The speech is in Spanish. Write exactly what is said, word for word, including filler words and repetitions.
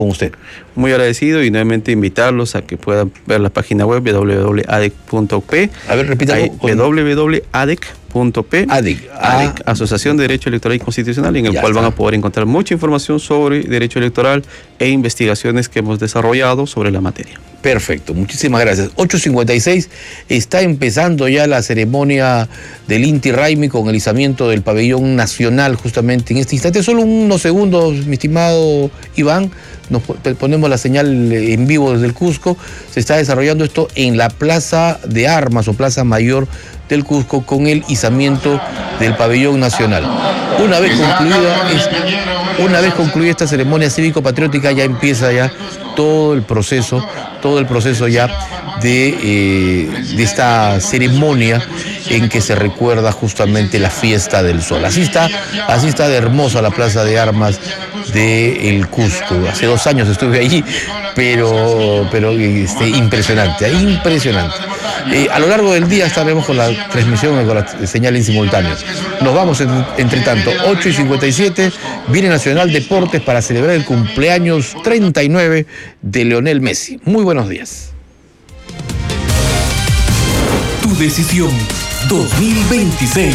con usted. Muy agradecido y nuevamente invitarlos a que puedan ver la página web w w w punto a d e c punto p. A ver, repítalo. w w w punto a d e c punto p. A D E C. A D E C, Asociación de Derecho Electoral y Constitucional, en el Ya cual está. van a poder encontrar mucha información sobre derecho electoral e investigaciones que hemos desarrollado sobre la materia. Perfecto, muchísimas gracias. ocho cincuenta y seis, está empezando ya la ceremonia del Inti Raymi con el izamiento del pabellón nacional justamente en este instante. Solo unos segundos, mi estimado Iván, nos ponemos la señal en vivo desde el Cusco. Se está desarrollando esto en la Plaza de Armas o Plaza Mayor del Cusco con el izamiento del pabellón nacional. Una vez concluida, es, una vez concluida esta ceremonia cívico-patriótica, ya empieza ya todo el proceso, todo el proceso ya de, eh, de esta ceremonia en que se recuerda justamente la fiesta del sol. Así está, así está de hermosa la Plaza de Armas de el Cusco. Hace dos años estuve allí, pero, pero este, impresionante, impresionante. Eh, a lo largo del día estaremos con la transmisión, con la señal en simultáneo. Nos vamos en, entre tanto, ocho y cincuenta y siete, viene Nacional Deportes para celebrar el cumpleaños treinta y nueve de Lionel Messi. Muy buenos días. Tu decisión dos mil veintiséis.